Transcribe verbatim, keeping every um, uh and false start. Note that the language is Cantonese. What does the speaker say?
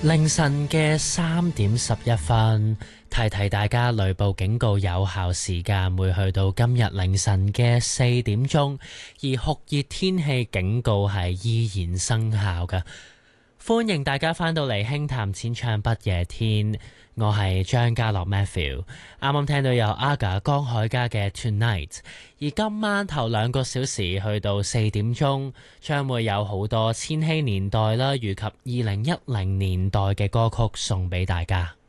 凌晨嘅三點十一分，提提大家雷暴警告有效時間會去到今日凌晨嘅四點鐘，而酷熱天氣警告係依然生效㗎。歡迎大家返到嚟輕談淺唱不夜天，我係張家樂 Matthew。啱啱聽到有 Aga 江海嘉嘅 Tonight， 而今晚頭兩個小時去到四點鐘，將會有好多千禧年代啦，以及二零一零年代嘅歌曲送俾大家。